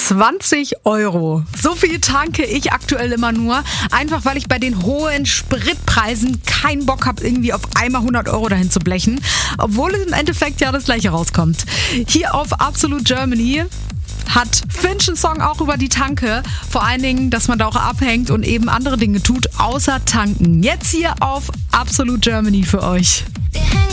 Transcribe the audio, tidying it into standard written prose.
20 €. So viel tanke ich aktuell immer nur, einfach weil ich bei den hohen Spritpreisen keinen Bock habe, irgendwie auf einmal 100 € dahin zu blechen, obwohl es im Endeffekt ja das Gleiche rauskommt. Hier auf Absolute Germany hat Finch einen Song auch über die Tanke. Vor allen Dingen, dass man da auch abhängt und eben andere Dinge tut, außer tanken. Jetzt hier auf Absolute Germany für euch. Wir